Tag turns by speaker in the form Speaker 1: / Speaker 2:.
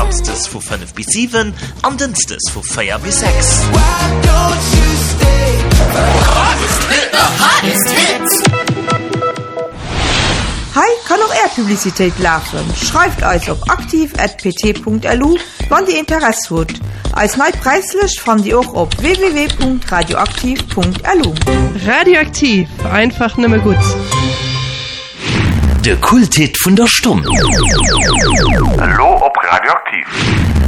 Speaker 1: samstes vu 5 bis 7 an denstes vu 4 bis 6.
Speaker 2: Hi, kann auch Publizität laufen. Schreibt euch auf aktiv@pt.lu, wann die Interesse hat. Als neu preislich fand ihr auch auf www.radioaktiv.lu.
Speaker 3: Radioaktiv, einfach nimmer gut.
Speaker 1: Der Kulthit von der Stunde.
Speaker 4: Hallo ob Radioaktiv.